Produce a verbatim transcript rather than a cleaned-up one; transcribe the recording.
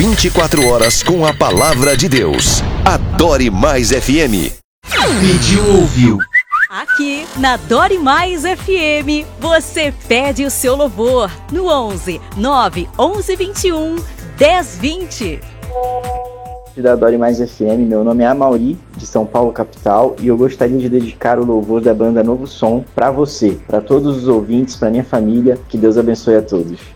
vinte e quatro horas com a palavra de Deus. Adore Mais F M. Pediu, ouviu. Aqui na Dore Mais F M, você pede o seu louvor no onze, nove, onze, vinte e um, dez, vinte. Da Dore Mais F M, meu nome é Amauri, de São Paulo, capital, e eu gostaria de dedicar o louvor da banda Novo Som para você, para todos os ouvintes, para minha família. Que Deus abençoe a todos.